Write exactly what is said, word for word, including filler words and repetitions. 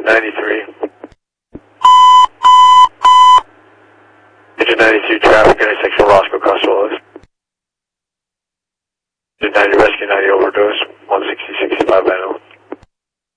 ninety-three. Engine ninety-two, traffic intersection Roscoe Costello. Engine ninety, rescue ninety, overdose, one sixty, sixty-five, I know.